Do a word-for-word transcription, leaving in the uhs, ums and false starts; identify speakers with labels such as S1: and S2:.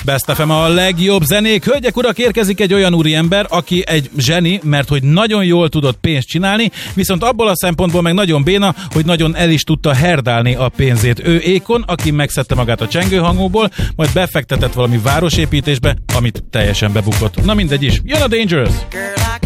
S1: Best ef em a legjobb zenék. Hölgyek, urak, érkezik egy olyan úriember, aki egy zseni, mert hogy nagyon jól tudott pénzt csinálni, viszont abból a szempontból meg nagyon béna, hogy nagyon el is tudta herdálni a pénzét. Ő Akon, aki megszedte magát a csengőhangúból, majd befektetett valami városépítésbe, amit teljesen bebukott. Na mindegy is. Jön a Dangerous!